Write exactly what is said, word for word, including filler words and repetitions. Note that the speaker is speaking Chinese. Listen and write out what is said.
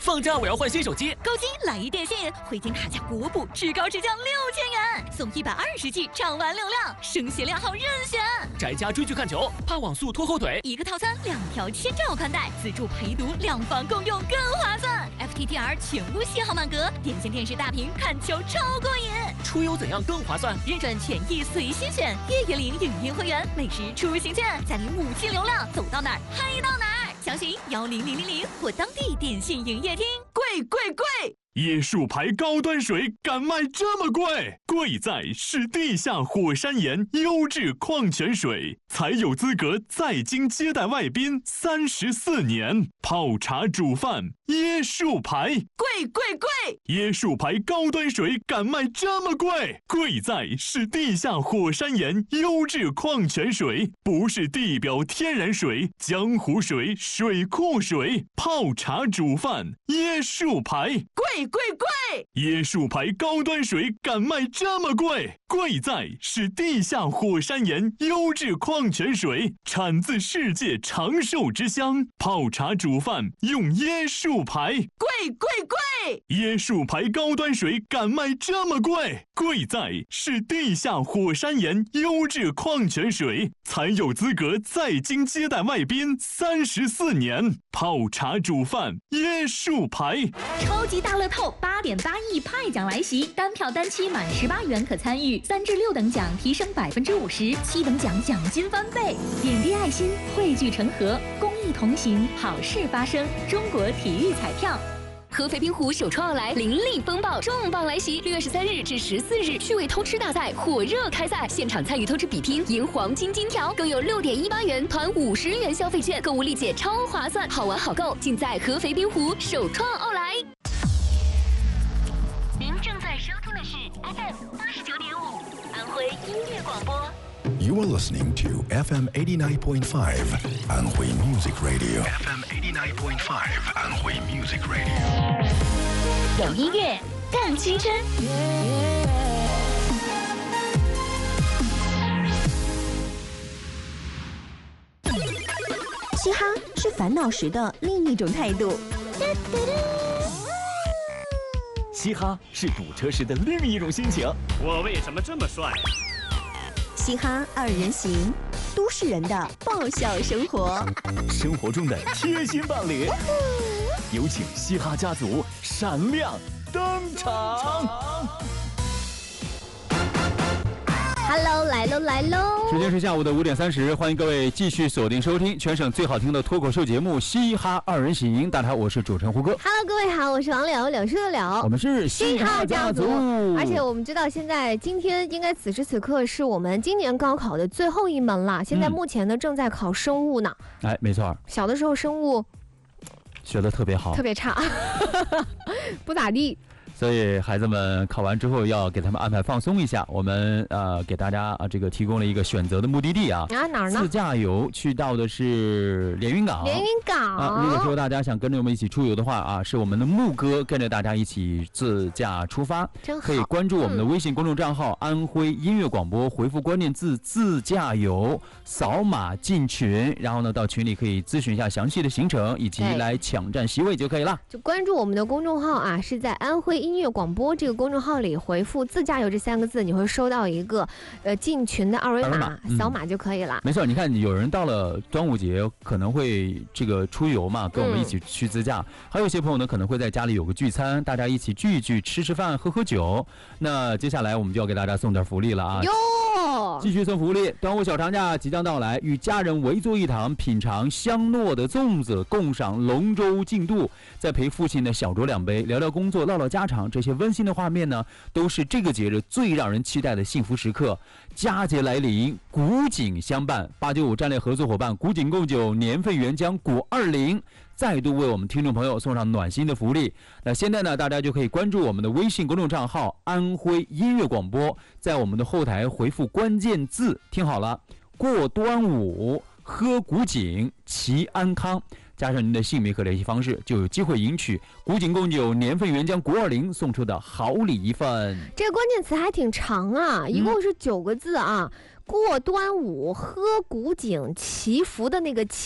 放假我要换新手机。 购机来一电信，回金卡价国补，至高直降六千元，送一百二十 G 畅玩流量，升学靓号任选。 宅家追剧看球，怕网速拖后腿， 一个套餐两条千兆宽带，自助陪读，两房共用更划算。F T T R 全屋信号满格，电信电视大屏看球超过瘾。 出游怎样更划算？ 日转权益随心选，月月领影音会员，每时出行券，再领五 G 流量，走到哪儿嗨到哪儿。详询幺零零零零或当地电信营业厅。 贵贵贵！ 椰树牌高端水敢卖这么贵？贵在是地下火山岩优质矿泉水，才有资格在京接待外宾三十四年。泡茶煮饭，椰树牌， 贵贵贵！ 椰树牌高端水敢卖这么贵？贵在是地下火山岩优质矿泉水，不是地表天然水、江湖水、水库水。泡茶煮饭，椰树牌， 贵贵贵！ 椰树牌高端水敢卖这么贵？贵在是地下火山岩优质矿泉水，产自世界长寿之乡。泡茶煮饭用椰树牌， 贵贵贵！ 椰树牌高端水敢卖这么贵？贵在是地下火山岩优质矿泉水，才有资格在京接待外宾三十四年。泡茶煮饭，椰树牌。 超级大乐透八点八亿派奖来袭，单票单期满十八元可参与，三至六等奖提升百分之五十，七等奖奖金翻倍。点滴爱心，汇聚成河，公益同行，好事发生。中国体育彩票。合肥滨湖首创奥莱灵力风暴重磅来袭，六月十三日至十四日，趣味偷吃大赛火热开赛，现场参与偷吃比拼，赢黄金金条，更有六点一八元团五十元消费券，购物立减超划算，好玩好购，尽在合肥滨湖首创奥莱。您正在收听的是 F M 八十九点五安徽音乐广播。 You are listening to F M eighty-nine point five Anhui Music Radio. F M eighty-nine point five Anhui Music Radio. 有音乐更青春。 嘻哈是烦恼时的另一种态度。 嘻哈是堵车时的另一种心情。 我为什么这么帅？ 嘻哈二人行，都市人的爆笑生活， 生活中的贴心伴侣。有请嘻哈家族闪亮登场。 Hello， 来喽来喽！ 时间是下午的五点三十，欢迎各位继续锁定收听全省最好听的脱口秀节目《嘻哈二人行》。大家好，我是主持人胡歌。 Hello， 各位好，我是王柳，柳是的柳。 我们是嘻哈家族， 而且我们知道现在今天应该此时此刻是我们今年高考的最后一门了。现在目前呢、嗯、正在考生物呢。 哎，没错。 小的时候生物学得特别好， 特别差，不咋地。 所以孩子们考完之后要给他们安排放松一下。我们呃给大家啊这个提供了一个选择的目的地啊， 啊哪儿呢？ 自驾游去到的是连云港。 连云港啊，如果说大家想跟着我们一起出游的话啊，是我们的木哥跟着大家一起自驾出发， 真好。 可以关注我们的微信公众账号、嗯、安徽音乐广播，回复关键字自驾游，扫码进群，然后呢到群里可以咨询一下详细的行程以及来抢占席位就可以了。 就关注我们的公众号啊，是在安徽音乐广播这个公众号里回复自驾游这三个字，你会收到一个呃进群的二维码，码嗯、扫码就可以了。 没错，你看有人到了端午节可能会这个出游嘛，跟我们一起去自驾、嗯、还有一些朋友呢可能会在家里有个聚餐，大家一起聚一聚，吃吃饭喝喝酒。那接下来我们就要给大家送点福利了啊， 哟， 继续送福利。端午小长假即将到来，与家人围坐一堂，品尝香糯的粽子，共赏龙舟竞渡，再陪父亲呢小酌两杯，聊聊工作，唠唠家常，这些温馨的画面呢都是这个节日最让人期待的幸福时刻。佳节来临，古井相伴，八九五战略合作伙伴古井贡酒年份原浆古二零再度为我们听众朋友送上暖心的福利。那现在呢大家就可以关注我们的微信公众账号安徽音乐广播，在我们的后台回复关键字，听好了，过端午喝古井祈安康，加上您的姓名和联系方式，就有机会赢取古井贡酒年份原浆古二零送出的好礼一份。 这个关键词还挺长啊，一共是九个字啊、嗯、过端午喝古井祈福的那个祈